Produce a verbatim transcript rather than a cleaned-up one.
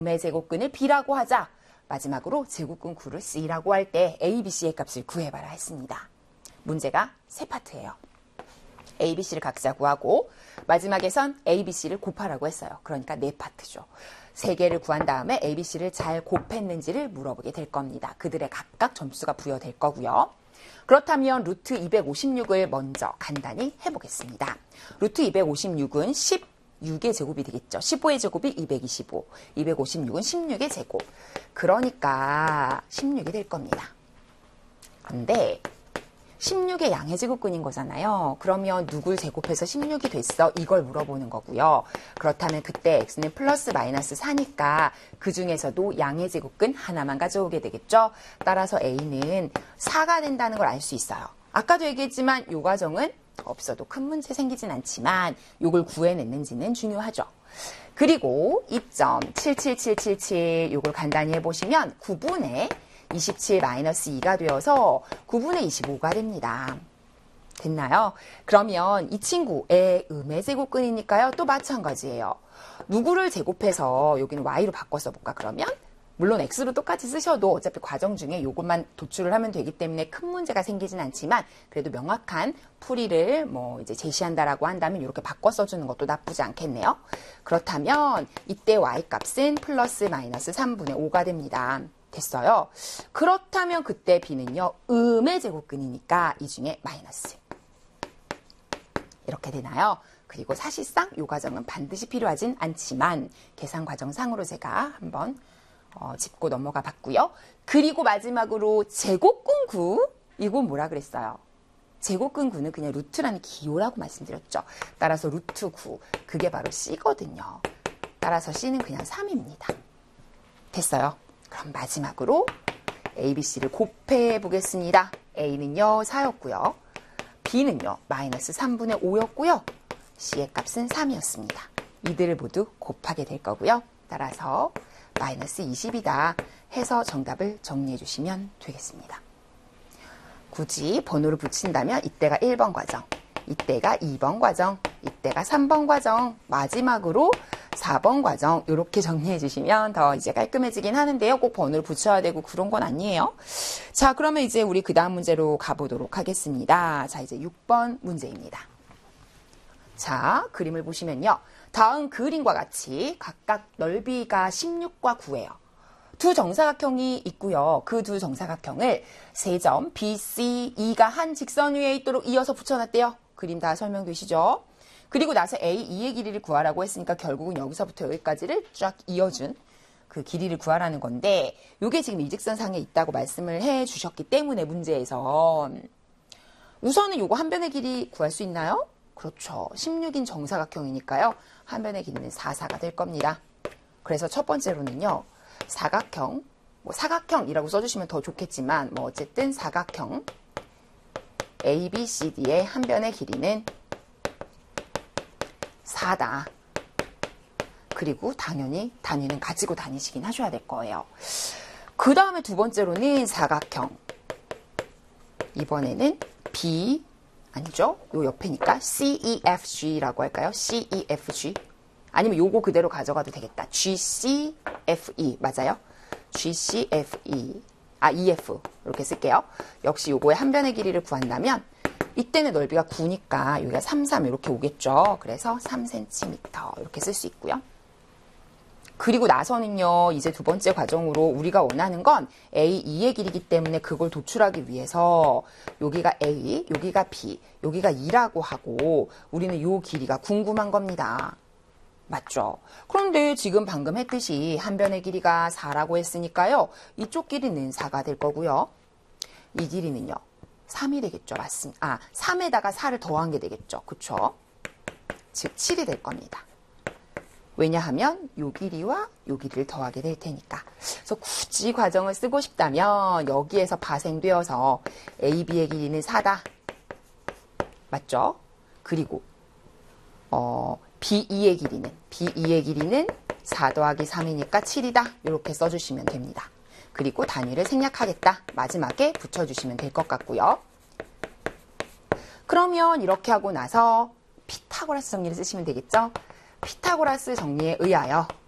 음의 제곱근을 B라고 하자. 마지막으로 제곱근 구를 C라고 할 때 A, B, C의 값을 구해봐라 했습니다. 문제가 세 파트예요. A, B, C를 각자 구하고 마지막에선 A, B, C를 곱하라고 했어요. 그러니까 네 파트죠. 세 개를 구한 다음에 A, B, C를 잘 곱했는지를 물어보게 될 겁니다. 그들의 각각 점수가 부여될 거고요. 그렇다면 루트 이백오십육을 먼저 간단히 해보겠습니다. 루트 이백오십육은 십육의 제곱이 되겠죠. 십오의 제곱이 이백이십오, 이백오십육은 십육의 제곱. 그러니까 십육이 될 겁니다. 근데 십육의 양의 제곱근인 거잖아요. 그러면 누굴 제곱해서 십육이 됐어? 이걸 물어보는 거고요. 그렇다면 그때 x는 플러스 마이너스 사니까 그 중에서도 양의 제곱근 하나만 가져오게 되겠죠. 따라서 a는 사가 된다는 걸 알 수 있어요. 아까도 얘기했지만 이 과정은 없어도 큰 문제 생기진 않지만 이걸 구해냈는지는 중요하죠. 그리고 입점 칠칠칠칠칠 이걸 간단히 해보시면 구분의 이십칠 마이너스 이가 되어서 구분의 이십오가 됩니다. 됐나요? 그러면 이 친구의 음의 제곱근이니까요. 또 마찬가지예요. 누구를 제곱해서 여기는 y로 바꿔 써볼까 그러면? 물론 x로 똑같이 쓰셔도 어차피 과정 중에 이것만 도출을 하면 되기 때문에 큰 문제가 생기진 않지만 그래도 명확한 풀이를 뭐 이제 제시한다라고 한다면 이렇게 바꿔 써주는 것도 나쁘지 않겠네요. 그렇다면 이때 y값은 플러스 마이너스 삼분의 오가 됩니다. 됐어요. 그렇다면 그때 b는요. 음의 제곱근이니까 이 중에 마이너스. 이렇게 되나요? 그리고 사실상 이 과정은 반드시 필요하진 않지만 계산 과정상으로 제가 한번 어, 짚고 넘어가 봤고요. 그리고 마지막으로 제곱근 구. 이건 뭐라 그랬어요? 제곱근 구는 그냥 루트라는 기호라고 말씀드렸죠. 따라서 루트 구. 그게 바로 C거든요. 따라서 C는 그냥 삼입니다. 됐어요. 그럼 마지막으로 A, B, C를 곱해 보겠습니다. A는요 사였고요. B는요 마이너스 삼분의 오였고요. C의 값은 삼이었습니다. 이들을 모두 곱하게 될 거고요. 따라서 마이너스 이십이다 해서 정답을 정리해 주시면 되겠습니다. 굳이 번호를 붙인다면 이때가 일 번 과정, 이때가 이 번 과정, 이때가 삼 번 과정, 마지막으로 사 번 과정 이렇게 정리해 주시면 더 이제 깔끔해지긴 하는데요. 꼭 번호를 붙여야 되고 그런 건 아니에요. 자, 그러면 이제 우리 그 다음 문제로 가보도록 하겠습니다. 자, 이제 육 번 문제입니다. 자, 그림을 보시면요. 다음 그림과 같이 각각 넓이가 십육과 구예요. 두 정사각형이 있고요. 그 두 정사각형을 세 점 B, C, E가 한 직선 위에 있도록 이어서 붙여놨대요. 그림 다 설명되시죠? 그리고 나서 A, E의 길이를 구하라고 했으니까 결국은 여기서부터 여기까지를 쫙 이어준 그 길이를 구하라는 건데 이게 지금 이직선상에 있다고 말씀을 해 주셨기 때문에 문제에서 우선은 요거 한 변의 길이 구할 수 있나요? 그렇죠. 십육인 정사각형이니까요. 한 변의 길이는 사, 사가 될 겁니다. 그래서 첫 번째로는요. 사각형, 뭐 사각형이라고 써주시면 더 좋겠지만 뭐 어쨌든 사각형 A, B, C, D의 한 변의 길이는 사다. 그리고 당연히 단위는 가지고 다니시긴 하셔야 될 거예요. 그 다음에 두 번째로는 사각형. 이번에는 B, 아니죠? 요 옆에니까 C, E, F, G라고 할까요? C, E, F, G. 아니면 요거 그대로 가져가도 되겠다. G, C, F, E. 맞아요? G, C, F, E. 아, E, F. 이렇게 쓸게요. 역시 요거의 한 변의 길이를 구한다면 이때는 넓이가 구니까 여기가 삼, 삼 이렇게 오겠죠. 그래서 삼 센티미터 이렇게 쓸 수 있고요. 그리고 나서는요. 이제 두 번째 과정으로 우리가 원하는 건 A, E의 길이기 때문에 그걸 도출하기 위해서 여기가 A, 여기가 B, 여기가 E라고 하고 우리는 이 길이가 궁금한 겁니다. 맞죠? 그런데 지금 방금 했듯이 한 변의 길이가 사라고 했으니까요. 이쪽 길이는 사가 될 거고요. 이 길이는요. 삼이 되겠죠. 맞습니다. 아, 삼에다가 사를 더한 게 되겠죠. 그쵸? 즉 칠이 될 겁니다. 왜냐하면 요 길이와 요 길이를 더하게 될 테니까. 그래서 굳이 과정을 쓰고 싶다면 여기에서 파생되어서 A, B의 길이는 사다. 맞죠? 그리고 어, B, E의 길이는 B, E의 길이는 사 더하기 삼이니까 칠이다. 이렇게 써주시면 됩니다. 그리고 단위를 생략하겠다. 마지막에 붙여주시면 될 것 같고요. 그러면 이렇게 하고 나서 피타고라스 정리를 쓰시면 되겠죠? 피타고라스 정리에 의하여